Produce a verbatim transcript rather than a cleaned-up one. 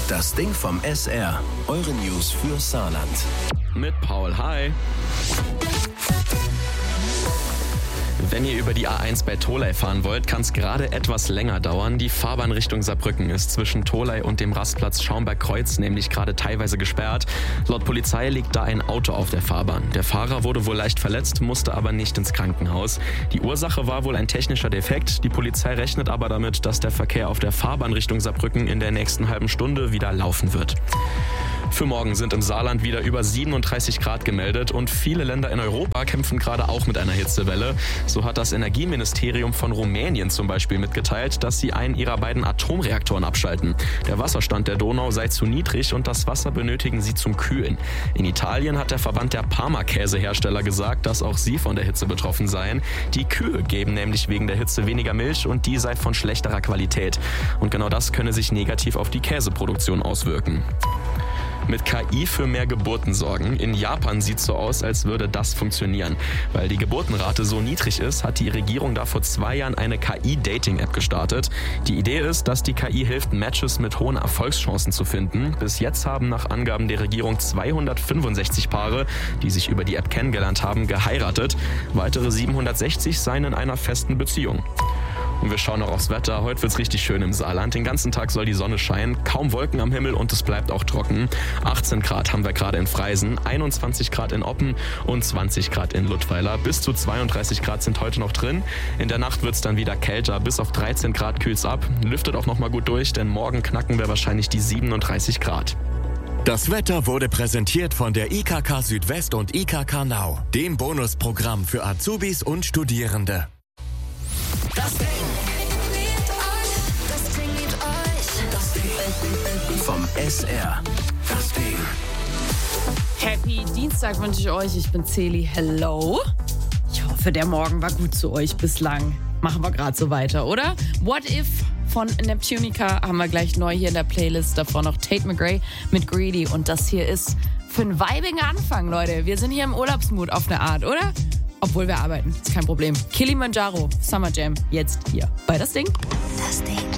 Das Ding vom S R. Eure News für Saarland. Mit Paul, hi. Wenn ihr über die A eins bei Tholey fahren wollt, kann es gerade etwas länger dauern. Die Fahrbahn Richtung Saarbrücken ist zwischen Tholey und dem Rastplatz Schaumberg-Kreuz nämlich gerade teilweise gesperrt. Laut Polizei liegt da ein Auto auf der Fahrbahn. Der Fahrer wurde wohl leicht verletzt, musste aber nicht ins Krankenhaus. Die Ursache war wohl ein technischer Defekt. Die Polizei rechnet aber damit, dass der Verkehr auf der Fahrbahn Richtung Saarbrücken in der nächsten halben Stunde wieder laufen wird. Für morgen sind im Saarland wieder über siebenunddreißig Grad gemeldet und viele Länder in Europa kämpfen gerade auch mit einer Hitzewelle. So hat das Energieministerium von Rumänien zum Beispiel mitgeteilt, dass sie einen ihrer beiden Atomreaktoren abschalten. Der Wasserstand der Donau sei zu niedrig und das Wasser benötigen sie zum Kühlen. In Italien hat der Verband der Parma-Käsehersteller gesagt, dass auch sie von der Hitze betroffen seien. Die Kühe geben nämlich wegen der Hitze weniger Milch und die sei von schlechterer Qualität. Und genau das könne sich negativ auf die Käseproduktion auswirken. Mit K I für mehr Geburten sorgen. In Japan sieht es so aus, als würde das funktionieren. Weil die Geburtenrate so niedrig ist, hat die Regierung da vor zwei Jahren eine K I-Dating-App gestartet. Die Idee ist, dass die K I hilft, Matches mit hohen Erfolgschancen zu finden. Bis jetzt haben nach Angaben der Regierung zweihundertfünfundsechzig Paare, die sich über die App kennengelernt haben, geheiratet. Weitere siebenhundertsechzig seien in einer festen Beziehung. Und wir schauen noch aufs Wetter. Heute wird's richtig schön im Saarland. Den ganzen Tag soll die Sonne scheinen, kaum Wolken am Himmel und es bleibt auch trocken. achtzehn Grad haben wir gerade in Freisen, einundzwanzig Grad in Oppen und zwanzig Grad in Ludweiler. Bis zu zweiunddreißig Grad sind heute noch drin. In der Nacht wird's dann wieder kälter. Bis auf dreizehn Grad kühlt's ab. Lüftet auch noch mal gut durch, denn morgen knacken wir wahrscheinlich die siebenunddreißig Grad. Das Wetter wurde präsentiert von der I K K Südwest und I K K Now, dem Bonusprogramm für Azubis und Studierende. Das Ding. Das Ding mit euch. Das Ding. Vom S R. Das Ding. Happy Dienstag wünsche ich euch. Ich bin Celi. Hello. Ich hoffe, der Morgen war gut zu euch bislang. Machen wir gerade so weiter, oder? What If von Neptunica haben wir gleich neu hier in der Playlist. Davor noch Tate McRae mit Greedy. Und das hier ist für einen weibigen Anfang, Leute. Wir sind hier im Urlaubsmut auf eine Art, oder? Obwohl wir arbeiten, ist kein Problem. Kilimanjaro, Summer Jam, jetzt hier bei Das Ding. Das Ding.